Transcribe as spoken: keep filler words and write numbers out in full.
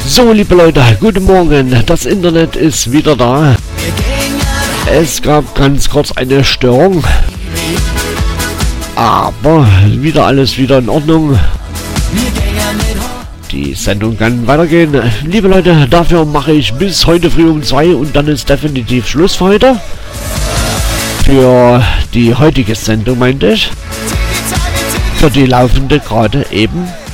So, liebe Leute, guten Morgen. Das Internet ist wieder da. Es gab ganz kurz eine Störung. Aber wieder alles wieder in Ordnung. Die Sendung kann weitergehen. Liebe Leute, dafür mache ich bis heute früh um zwei und dann ist definitiv Schluss für heute. Für die heutige Sendung meinte ich. Für die laufende gerade eben